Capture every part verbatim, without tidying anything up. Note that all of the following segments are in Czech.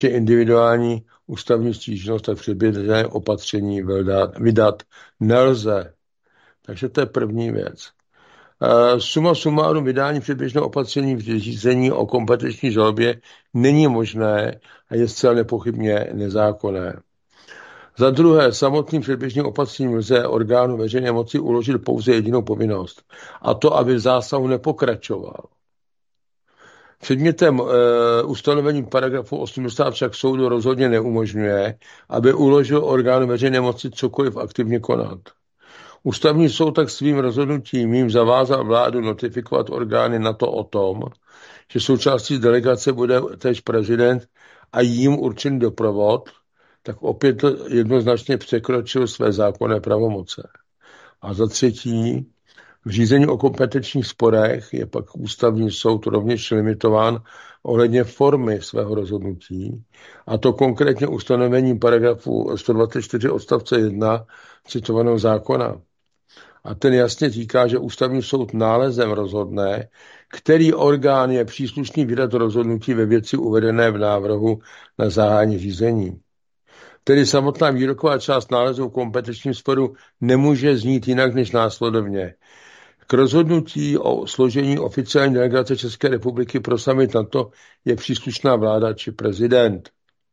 individuální ústavní stížnost a předběžné opatření vydat nelze. Takže to je první věc. Suma sumárum vydání předběžného opatření v řízení o kompetenční žalobě není možné a je zcela nepochybně nezákonné. Za druhé, samotným předběžným opatřením lze orgánu veřejné moci uložit pouze jedinou povinnost, a to, aby v zásahu nepokračoval. Předmětem e, ustanovení paragrafu osmdesát však soudu rozhodně neumožňuje, aby uložil orgánu veřejné moci cokoliv aktivně konat. Ústavní soud tak svým rozhodnutím jim zavázal vládu notifikovat orgány NATO o tom, že součástí delegace bude též prezident a jím určený doprovod, tak opět jednoznačně překročil své zákonné pravomoce. A za třetí, v řízení o kompetenčních sporech je pak ústavní soud rovněž limitován ohledně formy svého rozhodnutí, a to konkrétně ustanovením paragrafu sto dvacet čtyři odstavce jedna citovaného zákona. A ten jasně říká, že ústavní soud nálezem rozhodne, který orgán je příslušný vydat rozhodnutí ve věci uvedené v návrhu na zahájení řízení. Tedy samotná výroková část nálezu v kompetenčním sporu nemůže znít jinak než následovně. K rozhodnutí o složení oficiální delegace České republiky pro summit NATO je příslušná vláda či prezident.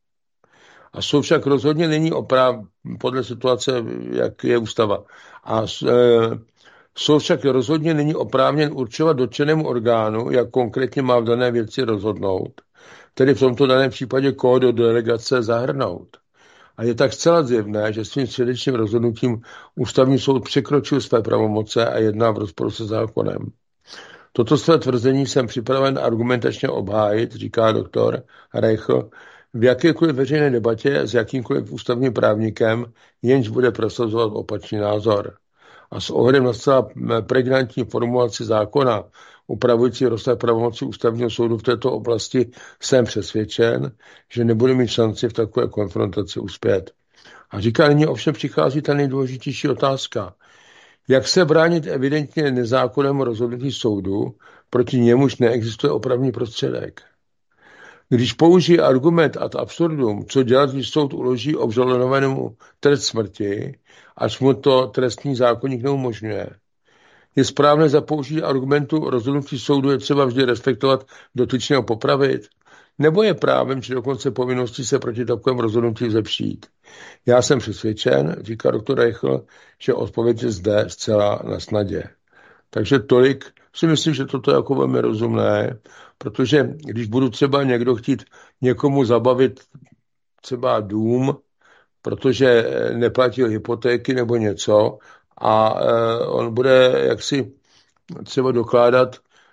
A soud však rozhodně není opráv podle situace, jak je ústava. A e, soud však rozhodně není oprávněn určovat dotčenému orgánu, jak konkrétně má v dané věci rozhodnout. Tedy v tomto daném případě koho do delegace zahrnout. A je tak zcela zjevné, že svým středečním rozhodnutím ústavní soud překročil své pravomoce a jedná v rozporu se zákonem. Toto své tvrzení jsem připraven argumentačně obhájit, říká doktor Reichl, v jakékoliv veřejné debatě s jakýmkoliv ústavním právníkem, jenž bude prosazovat opačný názor. A s ohledem na zcela pregnantní formulaci zákona upravující rozsah pravomocí ústavního soudu v této oblasti jsem přesvědčen, že nebude mít šanci v takové konfrontaci uspět. A říká, nyní ovšem přichází ta nejdůležitější otázka. Jak se bránit evidentně nezákonnému rozhodnutí soudu, proti němuž neexistuje opravný prostředek? Když použije argument ad absurdum, co dělat, když soud uloží obžalovanému trest smrti, až mu to trestní zákoník neumožňuje? Je správné za použití argumentu rozhodnutí soudu je třeba vždy respektovat dotyčného popravit? Nebo je právem, či dokonce povinností se proti takovému rozhodnutí vzepřít? Já jsem přesvědčen, říká doktor Reichl, že odpověď je zde zcela na snadě. Takže tolik si myslím, že toto je jako velmi rozumné, protože když budu třeba někdo chtít někomu zabavit třeba dům, protože neplatil hypotéky nebo něco, a on bude jaksi třeba dokládat,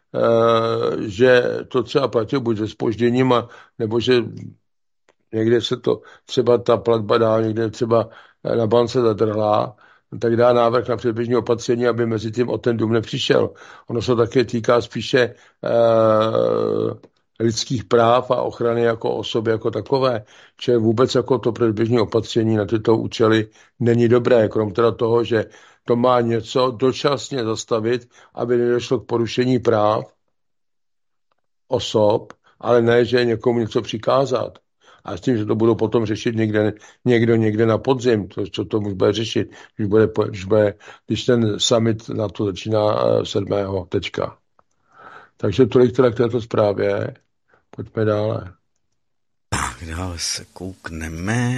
že to třeba platil buď se zpožděním, a, nebo že někde se to třeba ta platba dá, někde třeba na bance zadrhlá, tak dá návrh na předběžné opatření, aby mezi tím o ten dům nepřišel. Ono se také týká spíše e, lidských práv a ochrany jako osoby jako takové, že vůbec jako to předběžné opatření na tyto účely není dobré, krom teda toho, že to má něco dočasně zastavit, aby nedošlo k porušení práv osob, ale ne, že někomu něco přikázat. A s tím, že to budou potom řešit někde, někdo někde na podzim, to, co to může bude řešit, když, bude, když, bude, když ten summit na to začíná sedmého tečka. Takže tolik teda k této zprávě. Pojďme dále. Tak, dále se koukneme.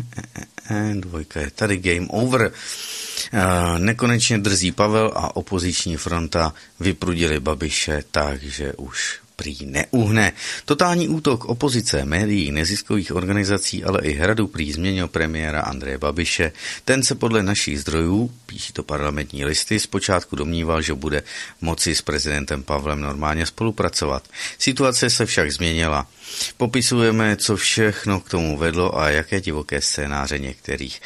Dvojka je tady, game over. Nekonečně drzí Pavel a opoziční fronta vyprudili Babiše, takže už prý neuhne. Totální útok opozice, médií, neziskových organizací, ale i hradu prý změnil premiéra Andreje Babiše. Ten se podle našich zdrojů, píší to Parlamentní listy, zpočátku domníval, že bude moci s prezidentem Pavlem normálně spolupracovat. Situace se však změnila. Popisujeme, co všechno k tomu vedlo a jaké divoké scénáře některých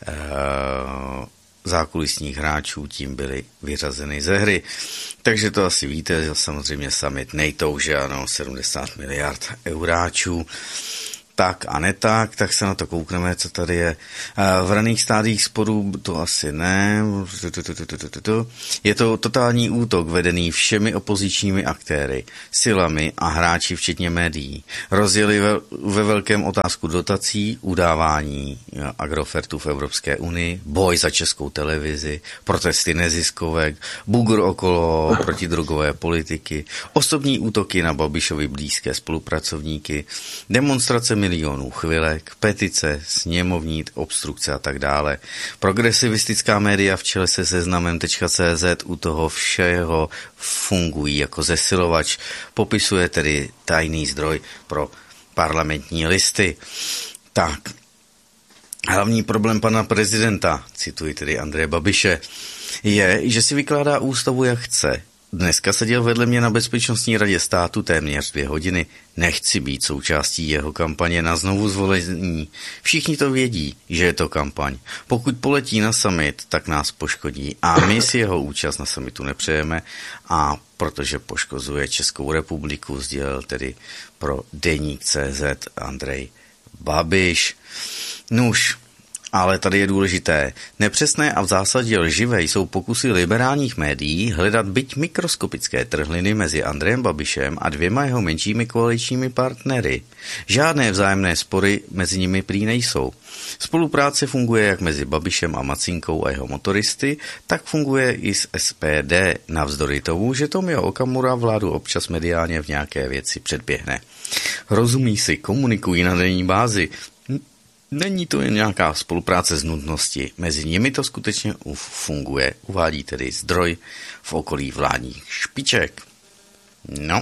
uh, zákulisních hráčů tím byly vyřazeny ze hry. Takže to asi víte, že samozřejmě summit nejtou, že ano, sedmdesát miliard euráčů. tak a ne tak, tak se na to koukneme, co tady je. V raných stádích sporů to asi ne. Je to totální útok vedený všemi opozičními aktéry, silami a hráči včetně médií. Rozjeli ve, ve velkém otázku dotací, udávání Agrofertu v Evropské unii, boj za Českou televizi, protesty neziskovek, bugr okolo protidrogové politiky, osobní útoky na Babišovi blízké spolupracovníky, demonstrace milionů chvilek, petice, sněmovní obstrukce a tak dále. Progresivistická média v čele se seznamem tečka cé zet u toho všeho fungují jako zesilovač, popisuje tedy tajný zdroj pro parlamentní listy. Tak, hlavní problém pana prezidenta, cituji tedy Andreje Babiše, je, že si vykládá ústavu jak chce. Dneska seděl vedle mě na Bezpečnostní radě státu téměř dvě hodiny. Nechci být součástí jeho kampaně na znovu zvolení. Všichni to vědí, že je to kampaň. Pokud poletí na summit, tak nás poškodí a my si jeho účast na summitu nepřejeme a protože poškozuje Českou republiku, sdělil tedy pro deník tečka cé zet Andrej Babiš. Nuž, ale tady je důležité. Nepřesné a v zásadě lživé jsou pokusy liberálních médií hledat byť mikroskopické trhliny mezi Andrejem Babišem a dvěma jeho menšími koaličními partnery. Žádné vzájemné spory mezi nimi prý nejsou. Spolupráce funguje jak mezi Babišem a Macinkou a jeho motoristy, tak funguje i s es pé dé, navzdory tomu, že Tomio Okamura vládu občas mediálně v nějaké věci předběhne. Rozumí si, komunikují na denní bázi. Není to jen nějaká spolupráce z nutnosti. Mezi nimi to skutečně funguje, uvádí tedy zdroj v okolí vládních špiček. No.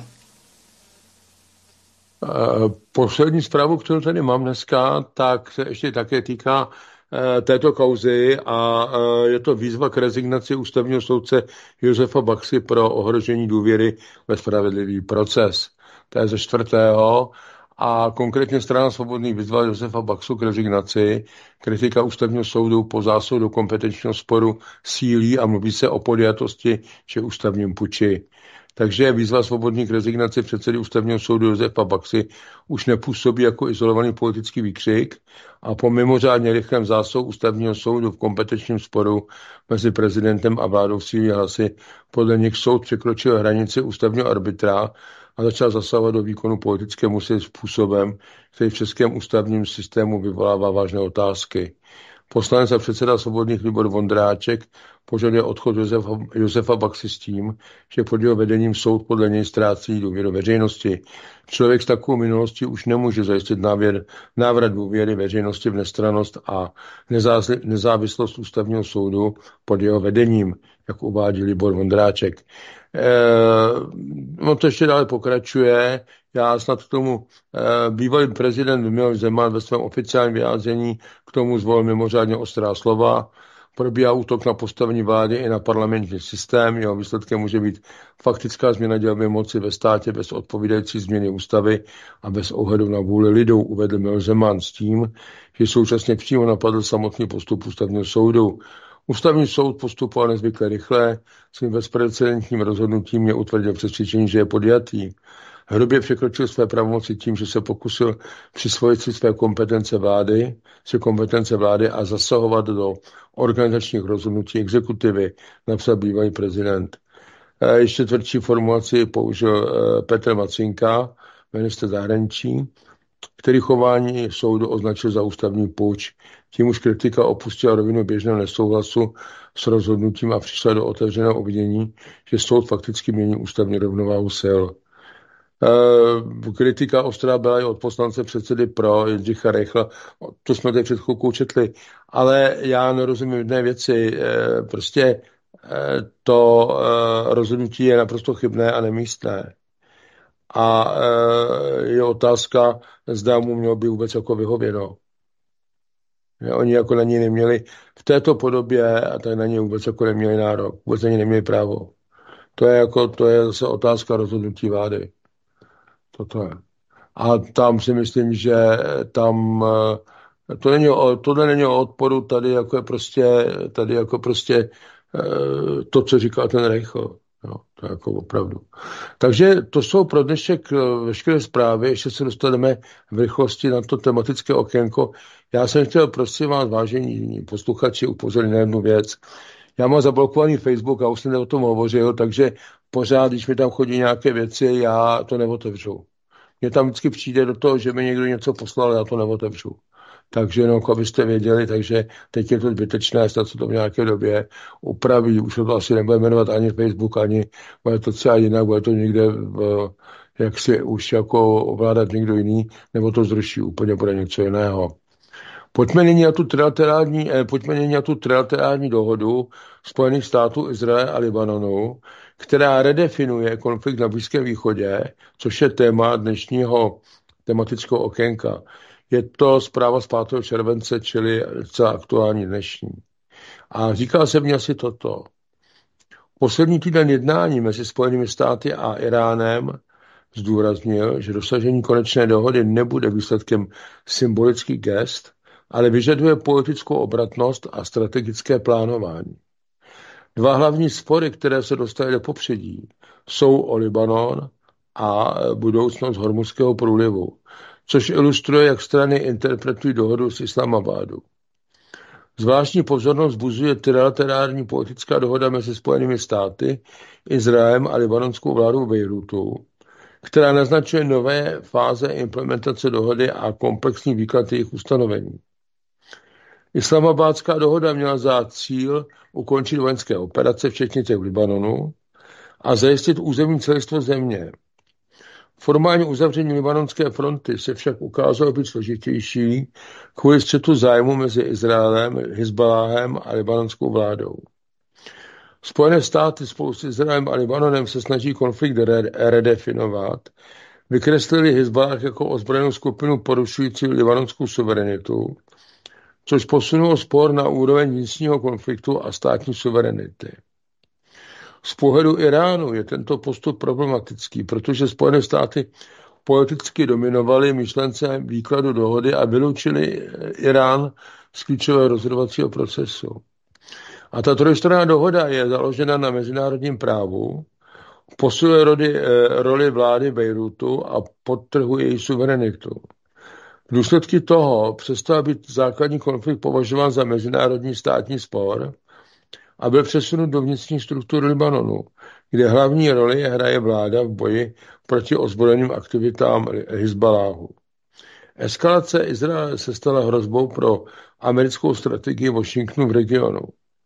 Poslední zprávu, kterou tady mám dneska, tak se ještě také týká této kauzy a je to výzva k rezignaci ústavního soudce Josefa Baxy pro ohrožení důvěry ve spravedlivý proces. To je ze čtvrtého. A konkrétně strana Svobodných vyzvala Josefa Baxu k rezignaci. Kritika ústavního soudu po zásahu do kompetenčního sporu sílí a mluví se o podjatosti či ústavním puči. Takže výzva Svobodných k rezignaci předsedy ústavního soudu Josefa Baxy už nepůsobí jako izolovaný politický výkřik a po mimořádně rychlém zásahu ústavního soudu v kompetenčním sporu mezi prezidentem a vládou sílí hlasy, podle nich soud překročil hranici ústavního arbitra a začal zasahovat do výkonu politické moci způsobem, který v českém ústavním systému vyvolává vážné otázky. Poslanec a předseda Svobodných Libor Vondráček požaduje odchod Josefa, Josefa Baxy s tím, že pod jeho vedením soud podle něj ztrácí důvěru veřejnosti. Člověk s takovou minulostí už nemůže zajistit návěr, návrat důvěry veřejnosti v nestrannost a nezávislost ústavního soudu pod jeho vedením, jak uvádí Libor Vondráček. Eh, no to ještě dále pokračuje. Já snad k tomu eh, bývalý prezident Miloš Zeman ve svém oficiálním vyjádření k tomu zvolil mimořádně ostrá slova. Probíhá útok na postavení vlády i na parlamentní systém. Jeho výsledkem může být faktická změna dělby moci ve státě bez odpovídající změny ústavy a bez ohledu na vůli lidou, uvedl Miloš Zeman s tím, že současně přímo napadl samotný postup ústavního soudu. Ústavní soud postupoval nezvykle rychle, svým bezprecedentním rozhodnutím je utvrdil přesvědčení, že je podjatý. Hrubě překročil své pravomoci tím, že se pokusil přisvojit si své kompetence vlády, své kompetence vlády a zasahovat do organizačních rozhodnutí exekutivy, napsal bývalý prezident. Ještě tvrdší formulaci použil Petr Macinka, ministr zahraničí, který chování soudu označil za ústavní puč. Tím už kritika opustila rovinu běžného nesouhlasu s rozhodnutím a přišla do otevřeného uvidění, že soud fakticky mění ústavní rovnováhu sil. E, kritika ostrá byla i od poslance předsedy pro Jindřicha Reichla, to jsme tady před chvilkou četli, ale já nerozumím jedné věci, e, prostě e, to e, rozhodnutí je naprosto chybné a nemístné. A e, je otázka, zda mu mělo by vůbec jako vyhověno. Oni jako na něj neměli v této podobě a tak na něj vůbec jako neměli nárok, vůbec na něj neměli právo. To je jako, to je zase otázka rozhodnutí vlády. Toto je. A tam si myslím, že tam to není o, tohle není o odporu, tady jako je prostě, tady jako prostě to, co říkal ten Reichl. No, To jako opravdu. Takže to jsou pro dnešek veškeré zprávy, ještě se dostaneme v rychlosti na to tematické okénko. Já jsem chtěl, prosím vás, vážení posluchači, upozornit na jednu věc. Já mám zablokovaný Facebook a už jsem o tom hovořil, takže pořád, když mi tam chodí nějaké věci, já to neotevřu. Mně tam vždycky přijde do toho, že mi někdo něco poslal, já to neotevřu. Takže jenom, abyste věděli, takže teď je to zbytečné, snad se to v nějaké době upraví, už to asi nebude jmenovat ani Facebook, ani bude to třeba jinak, bude to někde v, jak si už jako ovládat někdo jiný, nebo to zruší úplně, bude něco jiného. Pojďme nyní na tu trilaterální, eh, pojďme nyní na tu trilaterální dohodu Spojených států, Izraele a Libanonu, která redefinuje konflikt na Blízkém východě, což je téma dnešního tematického okénka. Je to zpráva z pátého července, čili docela aktuální dnešní. A říká se v ní asi toto. Poslední týden jednání mezi Spojenými státy a Iránem zdůraznil, že dosažení konečné dohody nebude výsledkem symbolických gest, ale vyžaduje politickou obratnost a strategické plánování. Dva hlavní spory, které se dostaly do popředí, jsou o Libanon a budoucnost Hormuzského průlivu, což ilustruje, jak strany interpretují dohodu s Islamabadu. Zvláštní pozornost vzbuzuje trilaterální politická dohoda mezi Spojenými státy, Izraelem a libanonskou vládou Bejrutu, která naznačuje nové fáze implementace dohody a komplexní výklad jejich ustanovení. Islamabadská dohoda měla za cíl ukončit vojenské operace, včetně těch v Libanonu, a zajistit územní celistvost země. Formální uzavření libanonské fronty se však ukázalo být složitější kvůli střetu zájmu mezi Izraelem, Hizbaláhem a libanonskou vládou. Spojené státy spolu s Izraelem a Libanonem se snaží konflikt redefinovat, vykreslili Hizbalách jako ozbrojenou skupinu porušující libanonskou suverenitu, což posunulo spor na úroveň vnitřního konfliktu a státní suverenity. Z pohledu Iránu je tento postup problematický, protože Spojené státy politicky dominovaly myšlence výkladu dohody a vyloučili Irán z klíčového rozhodovacího procesu. A ta trojstranná dohoda je založena na mezinárodním právu, posiluje roli, roli vlády Bejrutu a podtrhuje její suverenitu. V důsledku toho přestal být základní konflikt považován za mezinárodní státní spor a byl přesunut do vnitřní struktury Libanonu, kde hlavní roli hraje vláda v boji proti ozbrojeným aktivitám Hizbaláhu. Eskalace Izraele se stala hrozbou pro americkou strategii Washingtonu v regionu.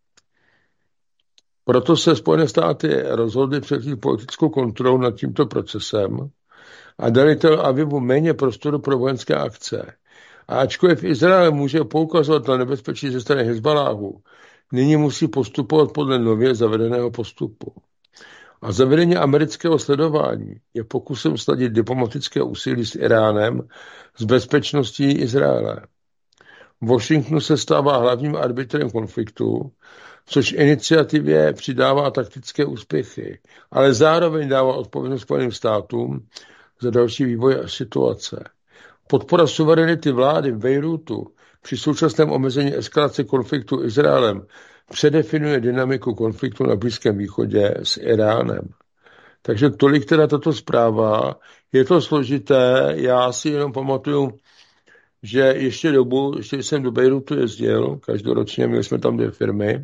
Proto se Spojené státy rozhodly převzít politickou kontrolu nad tímto procesem a dali Tel Avivu méně prostoru pro vojenské akce. A ačkoliv Izrael může poukazovat na nebezpečí ze strany Hizbaláhu, nyní musí postupovat podle nově zavedeného postupu. A zavedení amerického sledování je pokusem sladit diplomatické úsilí s Iránem s bezpečností Izraele. Washington se stává hlavním arbitrem konfliktu, což iniciativě přidává taktické úspěchy, ale zároveň dává odpovědnost Spojeným státům za další vývoj a situace. Podpora suverenity vlády v Bejrutu při současném omezení eskalace konfliktu Izraelem předefinuje dynamiku konfliktu na Blízkém východě s Iránem. Takže tolik teda tato zpráva. Je to složité, já si jenom pamatuju, že ještě dobu, ještě jsem do Bejrutu jezdil, každoročně měli jsme tam dvě firmy,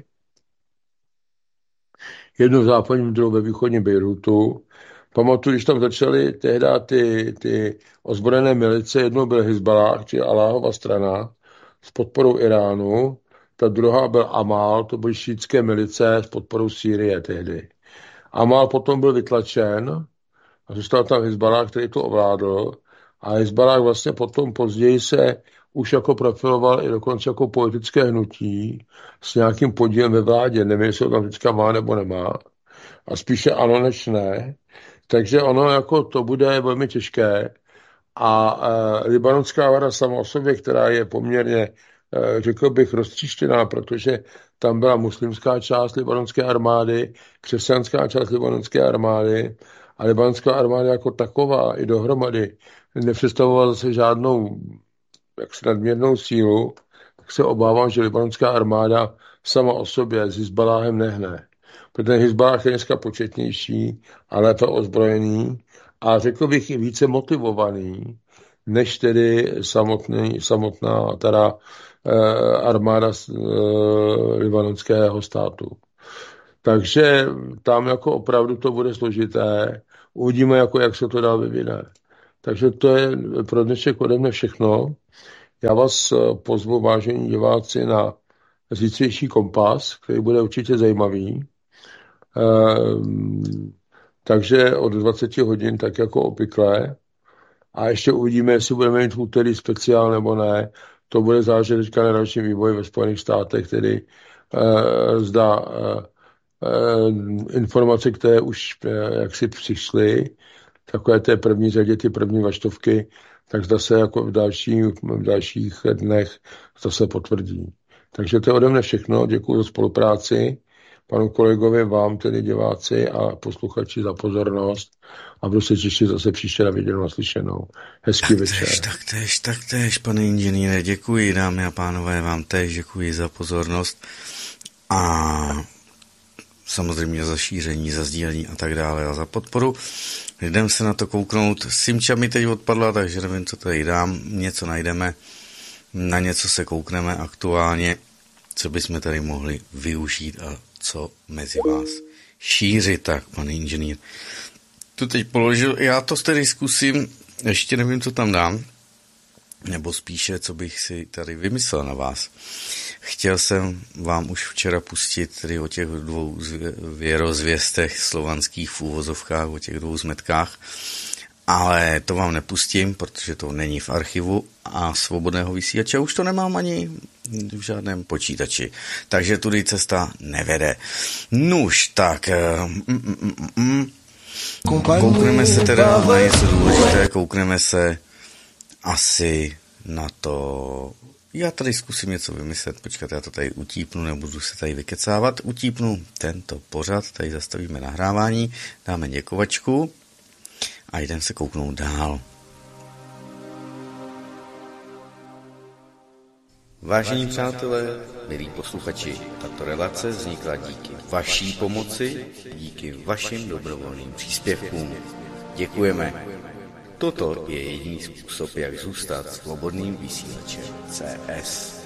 jednu v západním, druhou ve východním Bejrutu. Pamatuju, když tam začaly tehdy ty, ty ozbrojené milice, jednou byl Hizbalách, či Aláhova strana, s podporou Iránu, ta druhá byl Amal, to byly šítské milice s podporou Sýrie tehdy. Amal potom byl vytlačen a zůstal tam Hizbalách, který to ovládl, a Hizbalách vlastně potom později se už jako profiloval i dokonce jako politické hnutí s nějakým podílem ve vládě. Nevím, jestli ho tam vždycky má nebo nemá. A spíše ano než ne. Takže ono jako to bude velmi těžké. A e, libanonská vláda sama o sobě, která je poměrně, e, řekl bych, roztříštěná, protože tam byla muslimská část libanonské armády, křesťanská část libanonské armády a libanonská armáda jako taková i dohromady nepředstavovala zase žádnou jaksi nadměrnou sílu, tak se obávám, že libanonská armáda sama o sobě s Hizbaláhem nehne. protože Hizballáh je dneska početnější a lépe ozbrojený a řekl bych i více motivovaný, než tedy samotný, samotná teda eh, armáda eh, libanonského státu. Takže tam jako opravdu to bude složité. Uvidíme, jako jak se to dál vyvine. Takže to je pro dnešek ode mne všechno. Já vás pozvu, vážení diváci, na zítřejší Kompas, který bude určitě zajímavý. Ehm, takže od dvacet hodin, tak jako obvykle. A ještě uvidíme, jestli budeme mít v úterý speciál nebo ne. To bude záležet teďka na dalším vývoji ve Spojených státech, tedy eh, zda eh, eh, informace, které už eh, jaksi přišly, takové té první řadě, ty první vaštovky, tak zda se jako v, další, v dalších dnech zase potvrdí. Takže to je ode mne všechno. Děkuji za spolupráci. Panu kolegovi, vám tedy diváci a posluchači za pozornost a budu se těšit zase příště na viděnou naslyšenou. Hezký tak večer. Tež, tak tež, tak tež, pane inženýre, děkuji, dámy a pánové, vám tež děkuji za pozornost a samozřejmě za šíření, za sdílení a tak dále a za podporu. Jdem se na to kouknout. Simča mi teď odpadla, takže nevím, co tady dám. Něco najdeme, na něco se koukneme aktuálně, co bychom tady mohli využít a co mezi vás šířit. Tak, pan inženýr, tu teď položil, já to tedy zkusím, ještě nevím, co tam dám, nebo spíše, co bych si tady vymyslel na vás. Chtěl jsem vám už včera pustit tedy o těch dvou věrozvěstech slovanských v úvozovkách, o těch dvou zmetkách, ale to vám nepustím, protože to není v archivu a svobodného vysílače už to nemám ani v žádném počítači. Takže tudy cesta nevede. Nuž, tak mm, mm, mm, koukneme se teda na něco důležité, koukneme se asi na to. Já tady zkusím něco vymyslet, počkat, já to tady utípnu, nebudu se tady vykecávat, utípnu tento pořad, tady zastavíme nahrávání, dáme děkovačku a jdem se kouknout dál. Vážení přátelé, milí posluchači, tato relace vznikla díky vaší pomoci, díky vašim dobrovolným příspěvkům. Děkujeme. Toto je jediný způsob, jak zůstat svobodným vysílačem C S.